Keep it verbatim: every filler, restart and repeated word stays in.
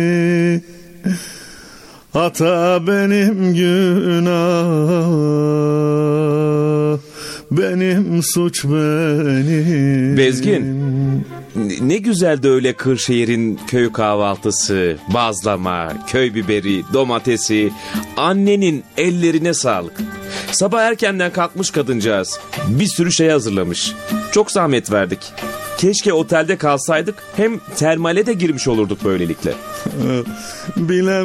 Hata benim, günah benim, suç benim. Bezgin, ne güzel de öyle Kırşehir'in köy kahvaltısı, bazlama, köy biberi, domatesi. Annenin ellerine sağlık. Sabah erkenden kalkmış kadıncağız. Bir sürü şey hazırlamış. Çok zahmet verdik. Keşke otelde kalsaydık, hem termale de girmiş olurduk böylelikle. Bilem